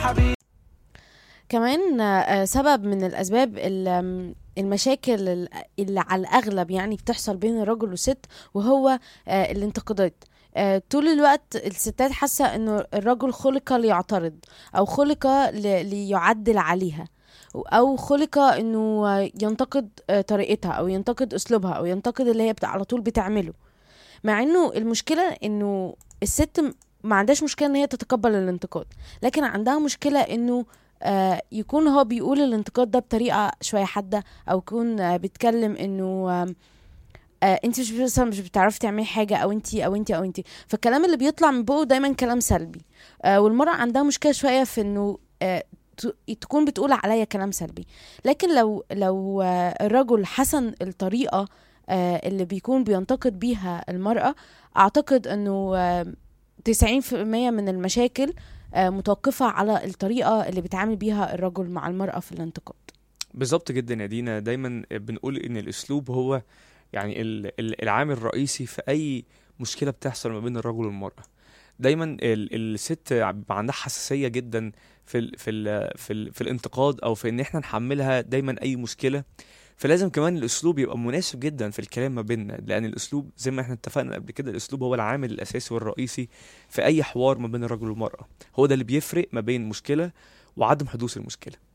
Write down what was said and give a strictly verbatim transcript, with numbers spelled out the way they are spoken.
حبيبي. كمان آه، سبب من الأسباب ال- آم، المشاكل ال- اللي على الأغلب يعني بتحصل بين الرجل والست، وهو آه، الانتقادات. آه، طول الوقت الستات حاسة انه الرجل خلق ليعترض، او خلق ل- ليعدل عليها، او خلق انه آه، ينتقد آه، طريقتها، او ينتقد اسلوبها، او ينتقد اللي هي بت- على طول بتعمله. مع انه المشكلة انه الست م- ما عندهاش مشكلة ان هي تتقبل الانتقاد، لكن عندها مشكلة انه آه يكون هو بيقول الانتقاد ده بطريقة شوية حادة، او يكون آه بيتكلم انه آه آه انت مش مثلا مش بتعرفي تعملي حاجة، او انت او انت او انت فالكلام اللي بيطلع من بقه دايما كلام سلبي. آه والمرأة عندها مشكلة شوية في انه آه ت- تكون بتقول عليا كلام سلبي. لكن لو لو آه الرجل حسن الطريقة آه اللي بيكون بينتقد بيها المرأة، أعتقد أنه آه تسعين في المية من المشاكل آه متوقفة على الطريقة اللي بيتعامل بيها الرجل مع المرأة في الانتقاد. بالظبط جدا يا دينا، دايما بنقول ان الاسلوب هو يعني ال- ال- العامل الرئيسي في اي مشكله بتحصل ما بين الرجل والمراه. دايما ال- الست بيبقى عندها حساسيه جدا في ال في ال في, ال في الانتقاد، او في ان احنا نحملها دايما اي مشكله. فلازم كمان الاسلوب يبقى مناسب جدا في الكلام ما بيننا، لان الاسلوب زي ما احنا اتفقنا قبل كده، الاسلوب هو العامل الاساسي والرئيسي في اي حوار ما بين الرجل والمراه. هو ده اللي بيفرق ما بين مشكله وعدم حدوث المشكله.